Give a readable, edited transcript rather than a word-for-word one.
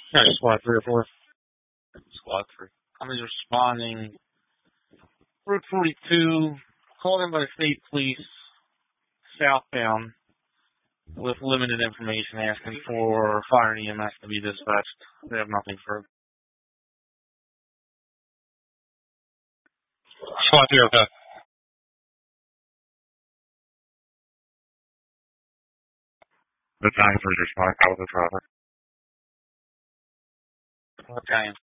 Alright, squad 3 or 4. Squad 3. I'm responding. Route 42, called in by the state police, southbound, with limited information, asking for fire and EMS to be dispatched. They have nothing further. Squad 3, okay. The time for respond out of the traffic. Okay.